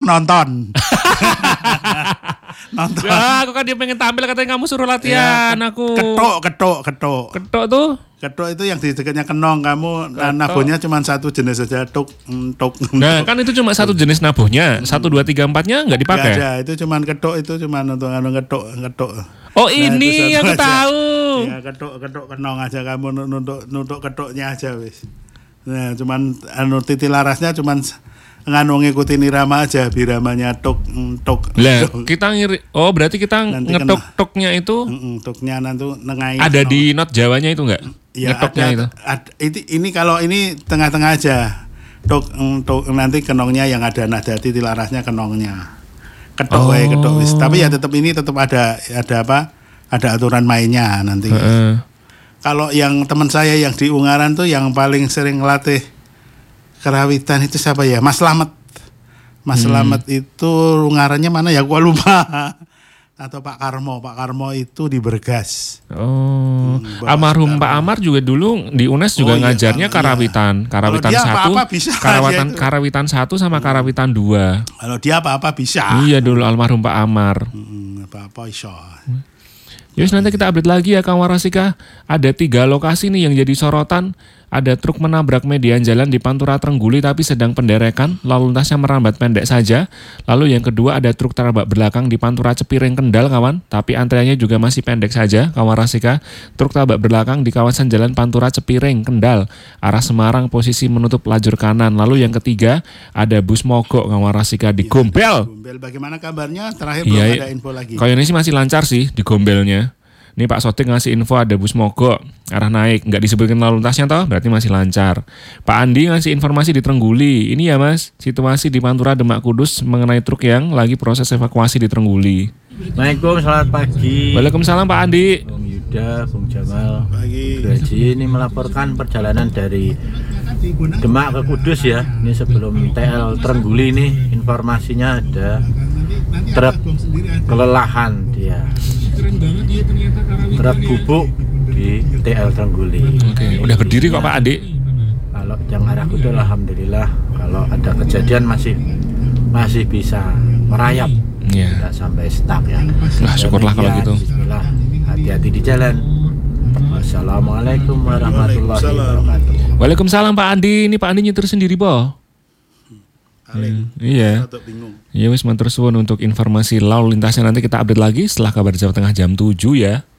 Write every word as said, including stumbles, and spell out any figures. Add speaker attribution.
Speaker 1: nonton. Nonton.
Speaker 2: Ya, aku kan dia pengen tampil katanya kamu suruh latihan
Speaker 1: ya,
Speaker 2: aku.
Speaker 1: Ketok, ketok, ketok.
Speaker 2: Ketok tuh?
Speaker 1: Ketok itu yang di dekatnya kenong, kamu ketok. Nabuhnya cuma satu jenis saja, tuk, tuk.
Speaker 2: Nah, kan itu cuma satu jenis nabuhnya, satu dua tiga empatnya nggak dipakai.
Speaker 1: Nggak ada, itu cuma ketok, itu cuma untuk anu ketok, ketok.
Speaker 2: Oh
Speaker 1: nah,
Speaker 2: ini aku aja. Tahu.
Speaker 1: Ya ketok, ketok kenong aja kamu nuntuk, nuntuk ketoknya aja wis. Nah, cuman anu titik larasnya cuman nganu ngikutin irama aja, biramanya tok tok.
Speaker 2: Lah, kita ngiri. Oh, berarti kita nanti ngetok kena, toknya itu.
Speaker 1: Mm, toknya nanti nengai.
Speaker 2: Ada no. Di not Jawanya itu enggak?
Speaker 1: Ya,
Speaker 2: ngetoknya
Speaker 1: ada,
Speaker 2: itu.
Speaker 1: Ada, ini, ini kalau ini tengah-tengah aja. Tok, tok nanti kenongnya yang ada nada titik larasnya kenongnya. Ketok oh. wae ketok wis. Tapi ya tetap ini tetap ada ada apa? Ada aturan mainnya nanti. Uh-uh. Kalau yang teman saya yang di Ungaran tuh yang paling sering ngelatih karawitan itu siapa ya? Mas Slamet. Mas hmm. Slamet itu Ungarannya mana ya? Gua lupa. Atau Pak Karmo. Pak Karmo itu di Bergas.
Speaker 2: Oh. Hmm, almarhum Pak Amar juga dulu di U N E S juga oh, ngajarnya iya, karawitan. Iya. Karawitan satu, apa-apa bisa karawitan karawitan satu sama karawitan dua.
Speaker 1: Kalau dia apa-apa bisa.
Speaker 2: Iya dulu almarhum Pak Amar.
Speaker 1: Hmm, apa-apa iso.
Speaker 2: Yus nanti kita update lagi ya Kang Warasika. Ada tiga lokasi nih yang jadi sorotan. Ada truk menabrak median jalan di Pantura Trengguli tapi sedang penderekan, lalu lintasnya merambat pendek saja. Lalu yang kedua ada truk terabak belakang di Pantura Cepiring Kendal kawan, tapi antriannya juga masih pendek saja Kang Warasika. Truk terabak belakang di kawasan jalan Pantura Cepiring Kendal, arah Semarang posisi menutup lajur kanan. Lalu yang ketiga ada bus mogok Kang Warasika di Gombel.
Speaker 1: Gombel bagaimana kabarnya? Terakhir
Speaker 2: iya,
Speaker 1: belum ada info lagi.
Speaker 2: Kalau ini sih masih lancar sih di Gombelnya. Ini Pak Sotik ngasih info ada bus mogok, arah naik, nggak disebutkan lalu lintasnya toh, berarti masih lancar. Pak Andi ngasih informasi di Trengguli, ini ya mas, situasi di Pantura Demak Kudus mengenai truk yang lagi proses evakuasi di Trengguli.
Speaker 3: Assalamualaikum, selamat pagi.
Speaker 2: Waalaikumsalam Pak Andi.
Speaker 3: Bung Yuda, Bung Jamal,
Speaker 1: pagi.
Speaker 3: Graji ini melaporkan perjalanan dari Demak ke Kudus ya. Ini sebelum T L Trengguli ini informasinya ada truk kelelahan dia. Truk bubuk di T L Trengguli.
Speaker 2: Oke, udah berdiri kok Pak Adi.
Speaker 3: Kalau yang arah Kudus alhamdulillah, kalau ada kejadian masih masih bisa merayap.
Speaker 2: Iya.
Speaker 3: Tidak sampai stuck ya.
Speaker 2: Nah, syukurlah kalau gitu.
Speaker 3: Bismillah, hati-hati di jalan. Assalamualaikum warahmatullahi wabarakatuh.
Speaker 2: Waalaikumsalam Pak Andi. Ini Pak Andi nyetir sendiri boh. Hmm, iya. Iya wis matur suwun untuk informasi lalu lintasnya nanti kita update lagi setelah kabar Jawa Tengah jam tujuh ya.